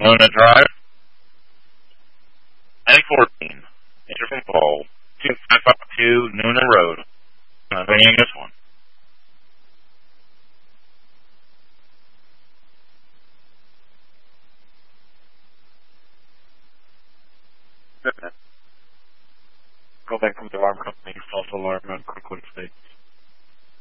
Luna Drive, N14, enter from pole, 2552 Noonan Road. I'm bringing this one. Go back from the alarm company, false alarm on Kirkwood Estates.